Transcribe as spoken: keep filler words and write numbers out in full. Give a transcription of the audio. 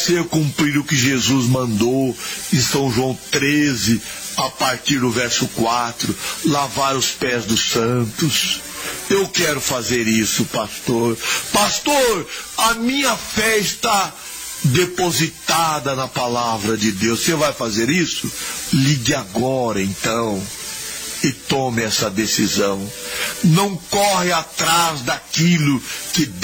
você cumprir o que Jesus mandou em São João treze, a partir do verso quatro, lavar os pés dos santos. Eu quero fazer isso, pastor. Pastor, a minha fé está depositada na palavra de Deus. Você vai fazer isso? Ligue agora, então, e tome essa decisão. Não corre atrás daquilo que